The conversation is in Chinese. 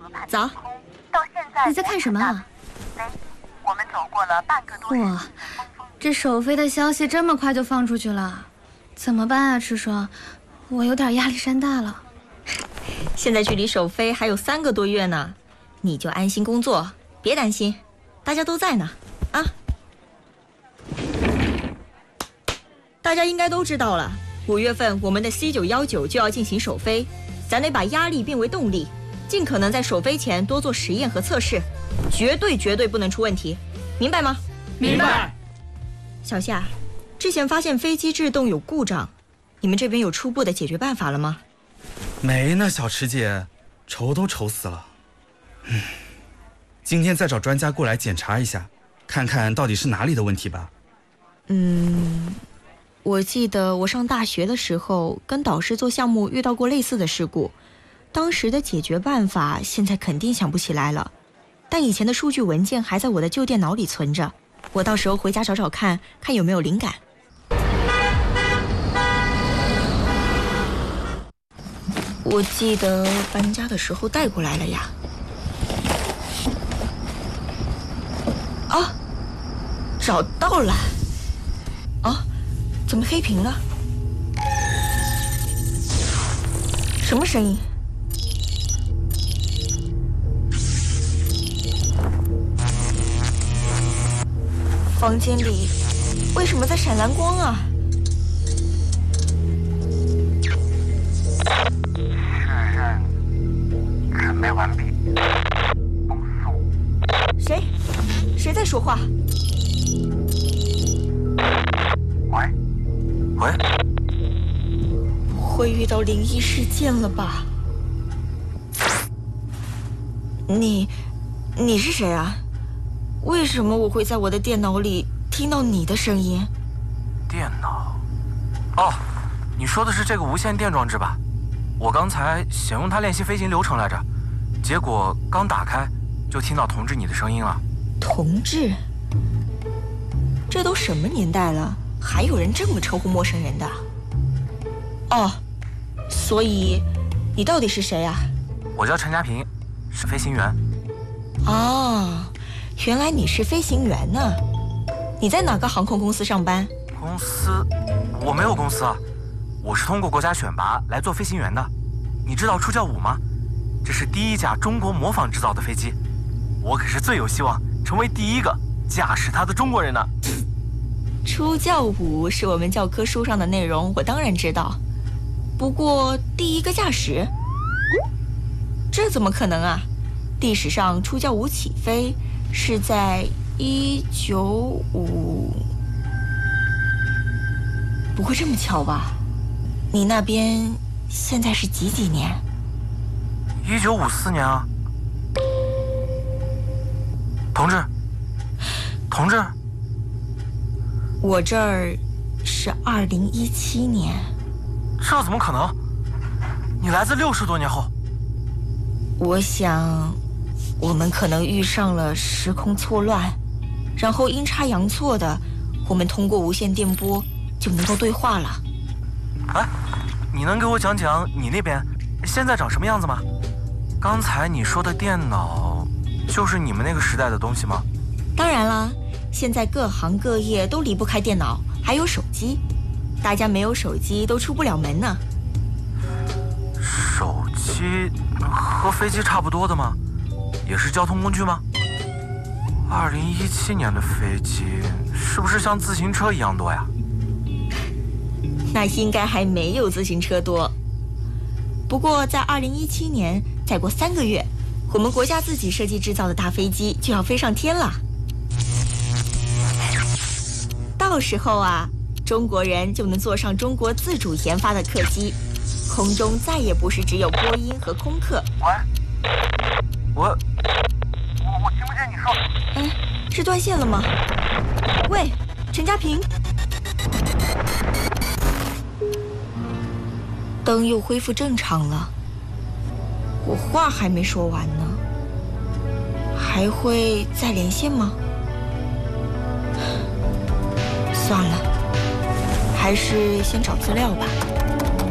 早。 你在看什么啊？ 我们走过了半个多月。 哇，这首飞的消息这么快就放出去了，怎么办啊，赤爽？我有点压力山大了。 现在距离首飞还有3个多月呢，你就安心工作，别担心，大家都在呢。啊，大家应该都知道了，5月份我们的 C919就要进行首飞，咱得把压力变为动力，尽可能在首飞前多做实验和测试，绝对不能出问题，明白吗？ 明白。 小夏，之前发现飞机制动有故障，你们这边有初步的解决办法了吗？ 没呢，小池姐，愁都愁死了。今天再找专家过来检查一下，看看到底是哪里的问题吧。 我记得我上大学的时候跟导师做项目遇到过类似的事故，当时的解决办法现在肯定想不起来了，但以前的数据文件还在我的旧电脑里存着，我到时候回家找找看看有没有灵感。我记得搬家的时候带过来了呀。啊，找到了。啊，怎么黑屏了？什么声音？房间里为什么在闪蓝光啊？ 准备完毕。风速。 谁在说话？ 喂。 会遇到灵异事件了吧？你是谁啊？为什么我会在我的电脑里听到你的声音？ 电脑？哦，你说的是这个无线电装置吧？我刚才想用它练习飞行流程来着，结果刚打开就听到同志你的声音了。 同志？这都什么年代了，还有人这么称呼陌生人的？哦，所以你到底是谁啊？ 我叫陈家平，是飞行员。 哦，原来你是飞行员呢。你在哪个航空公司上班？ 公司？我没有公司啊，我是通过国家选拔来做飞行员的。你知道初教5吗？这是第1架中国模仿制造的飞机，我可是最有希望成为第1个驾驶它的中国人呢。 初教5是我们教科书上的内容，我当然知道。不过第1个驾驶，这怎么可能啊？历史上初教5起飞是在195，不会这么巧吧？你那边现在是几年 ？1954年啊。同志， 我这儿是2017年。 这怎么可能？你来自60多年后。 我想我们可能遇上了时空错乱，然后阴差阳错的，我们通过无线电波就能够对话了。 哎，你能给我讲讲你那边现在长什么样子吗？刚才你说的电脑就是你们那个时代的东西吗？ 当然啦，现在各行各业都离不开电脑，还有手机，大家没有手机都出不了门呢。 手机和飞机差不多的吗？也是交通工具吗？2017年的飞机是不是像自行车一样多呀？ 那应该还没有自行车多。不过在2017年，再过3个月，我们国家自己设计制造的大飞机就要飞上天了。到时候啊，中国人就能坐上中国自主研发的客机，空中再也不是只有波音和空客。 我听不见你说。 哎，是断线了吗？喂，陈家平。灯又恢复正常了，我话还没说完呢。还会再连线吗？算了，还是先找资料吧。